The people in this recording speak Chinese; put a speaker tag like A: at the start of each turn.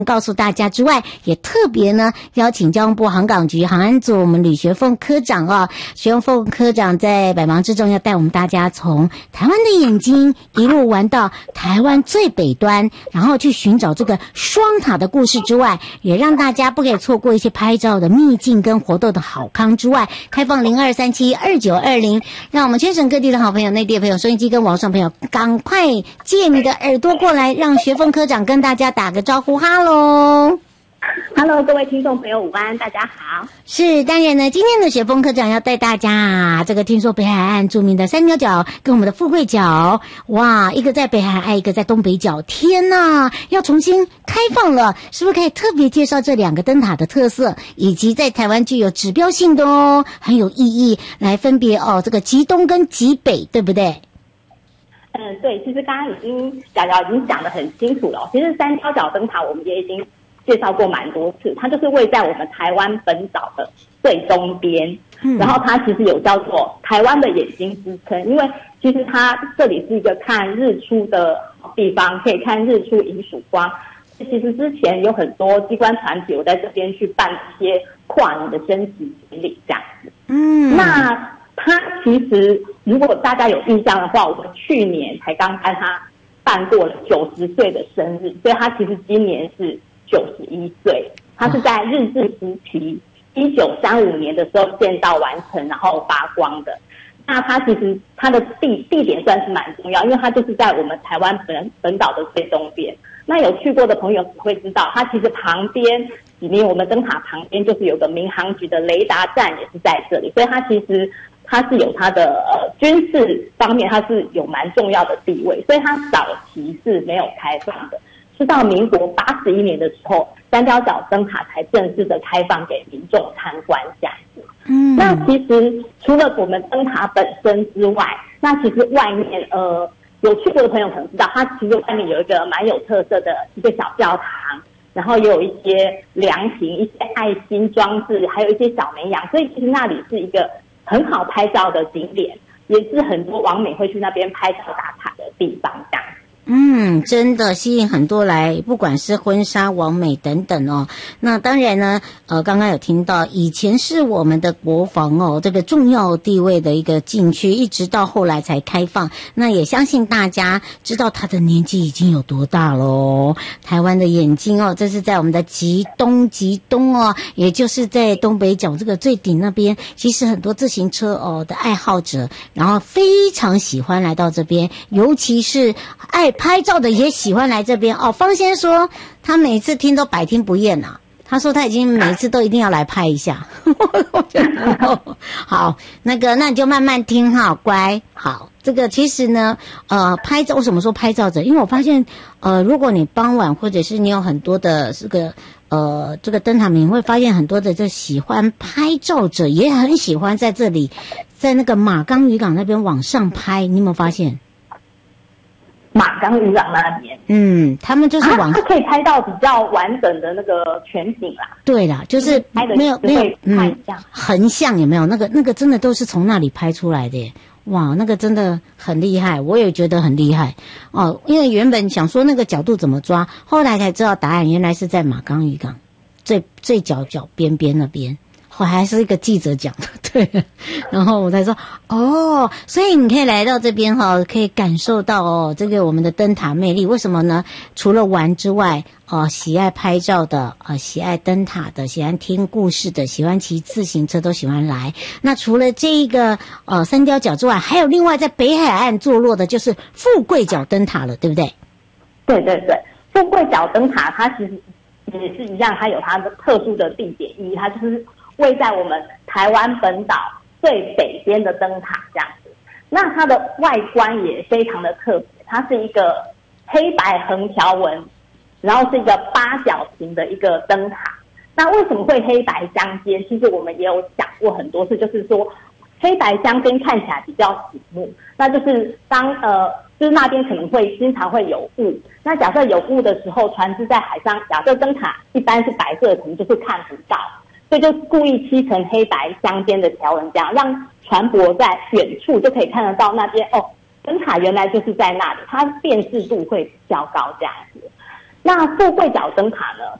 A: 告诉大家之外，也特别呢邀请交通部航港局航安组我们吕学凤科长学凤科长在百忙之中要带我们大家从台湾的眼睛一路玩到台湾最北端，然后去寻找这个双塔的故事之外，也让大家不可以错过一些拍照的秘境跟活动的好康之外，开放02372920，让我们全省各地的好朋友、内地的朋友、收音机跟网上朋友赶快借你的耳朵过来，让学凤科长跟大家打个招呼。哈喽
B: Hello， 各位听众朋友，午安，大家好。
A: 是，当然呢，今天的学凤科长要带大家这个听说北海岸著名的三角角跟我们的富贵角，哇，一个在北海岸，一个在东北角，天哪，要重新开放了，是不是可以特别介绍这两个灯塔的特色，以及在台湾具有指标性的很有意义，来分别这个极东跟极北，对不对？
B: 对，其实刚刚小姚已经讲得很清楚了。其实三角角灯塔我们也已经介绍过蛮多次，它就是位在我们台湾本岛的最东边，然后它其实有叫做台湾的眼睛之称，因为其实它这里是一个看日出的地方，可以看日出迎曙光。其实之前有很多机关团体有在这边去办一些跨年的升旗典礼这样子。那他其实如果大家有印象的话，我们去年才刚帮他办过了90岁的生日，所以他其实今年是91岁。他是在日治时期1935年的时候建造完成，然后发光的。那他其实他的地点算是蛮重要，因为他就是在我们台湾本岛的最东边。那有去过的朋友会知道，他其实旁边离我们灯塔旁边就是有个民航局的雷达站，也是在这里，所以他其实它是有它的军事方面，它是有蛮重要的地位，所以它早期是没有开放的，是到民国81年的时候，三角角灯塔才正式的开放给民众参观这样子。那其实除了我们灯塔本身之外，那其实外面有去过的朋友可能知道，它其实外面有一个蛮有特色的一个小教堂，然后也有一些凉亭、一些爱心装置，还有一些小绵羊，所以其实那里是一个很好拍照的景点，也是很多网美会去那边拍照打卡的地方这样。
A: 真的吸引很多来，不管是婚纱、网美等等那当然呢，刚刚有听到，以前是我们的国防这个重要地位的一个禁区，一直到后来才开放。那也相信大家知道他的年纪已经有多大咯。台湾的眼睛这是在我们的极东也就是在东北角这个最顶那边。其实很多自行车的爱好者，然后非常喜欢来到这边，尤其是爱拍照的也喜欢来这边方先说他每次听都百听不厌他说他已经每次都一定要来拍一下我觉得好，那你就慢慢听乖。好，这个其实呢拍照，为什么说拍照者？因为我发现如果你傍晚或者是你有很多的这个灯塔你会发现很多的这喜欢拍照者也很喜欢在这里，在那个马冈渔港那边往上拍，你有没有发现？
B: 马冈渔港那边，
A: 他们就是
B: 它可以拍到比较完整的那个全景啦。
A: 对啦，就是没有横向有没有？那个真的都是从那里拍出来的耶。哇，那个真的很厉害，我也觉得很厉害因为原本想说那个角度怎么抓，后来才知道答案，原来是在马冈渔港最角边那边。我还是一个记者讲的，对，然后我才说所以你可以来到这边可以感受到这个我们的灯塔魅力。为什么呢？除了玩之外喜爱拍照的喜爱灯塔的，喜欢听故事的，喜欢骑自行车都喜欢来。那除了这一个三角角之外，还有另外在北海岸坐落的就是富贵角灯塔了，对不对？
B: 对对对，富贵角灯塔它其实也是一样，它有它的特殊的地点意义，它就是位在我们台湾本岛最北边的灯塔这样子。那它的外观也非常的特别，它是一个黑白横条纹，然后是一个八角形的一个灯塔。那为什么会黑白相间？其实我们也有讲过很多次，就是说黑白相间看起来比较醒目，那就是就是那边可能会经常会有雾，那假设有雾的时候，船只在海上，假设灯塔一般是白色的，可能就是看不到，所以就故意漆成黑白相间的条纹，这样让船舶在远处就可以看得到那边灯塔原来就是在那里，它辨识度会比较高这样子。 那富贵角灯塔呢，